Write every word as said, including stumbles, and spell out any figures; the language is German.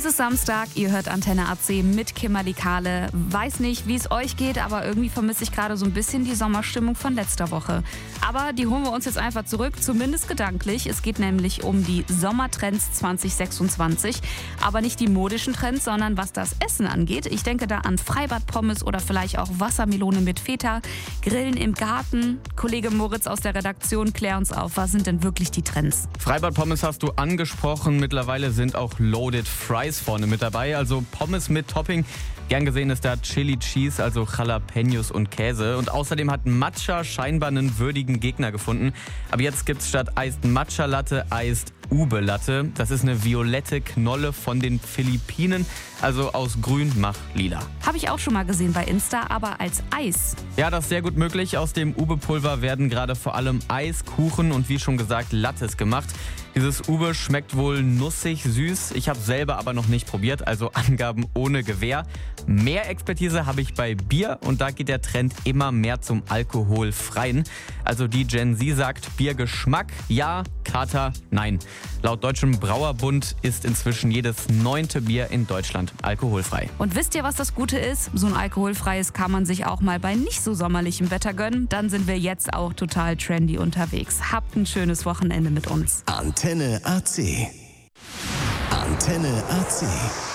ist Samstag, ihr hört Antenne A C mit Kimberly Kahle. Weiß nicht, wie es euch geht, aber irgendwie vermisse ich gerade so ein bisschen die Sommerstimmung von letzter Woche. Aber die holen wir uns jetzt einfach zurück, zumindest gedanklich. Es geht nämlich um die Sommertrends zwanzig sechsundzwanzig. Aber nicht die modischen Trends, sondern was das Essen angeht. Ich denke da an Freibad-Pommes oder vielleicht auch Wassermelone mit Feta, Grillen im Garten. Kollege Moritz aus der Redaktion, klär uns auf, was sind denn wirklich die Trends? Freibad-Pommes hast du angesprochen. Mittlerweile sind auch Loaded Fries vorne mit dabei, also Pommes mit Topping. Gern gesehen ist da Chili Cheese, also Jalapenos und Käse. Und außerdem hat Matcha scheinbar einen würdigen Gegner gefunden. Aber jetzt gibt's statt Iced Matcha Latte Iced Ube Latte. Das ist eine violette Knolle von den Philippinen, also aus grün mach lila. Habe ich auch schon mal gesehen bei Insta, aber als Eis. Ja, das ist sehr gut möglich. Aus dem Ube-Pulver werden gerade vor allem Eis, Kuchen und wie schon gesagt Lattes gemacht. Dieses Ube schmeckt wohl nussig, süß. Ich habe selber aber noch nicht probiert, also Angaben ohne Gewähr. Mehr Expertise habe ich bei Bier und da geht der Trend immer mehr zum Alkoholfreien. Also die Gen Z sagt Biergeschmack ja, Kater nein. Laut Deutschem Brauerbund ist inzwischen jedes neunte Bier in Deutschland alkoholfrei. Und wisst ihr, was das Gute ist? So ein alkoholfreies kann man sich auch mal bei nicht so sommerlichem Wetter gönnen. Dann sind wir jetzt auch total trendy unterwegs. Habt ein schönes Wochenende mit uns. Antenne A C. Antenne A C.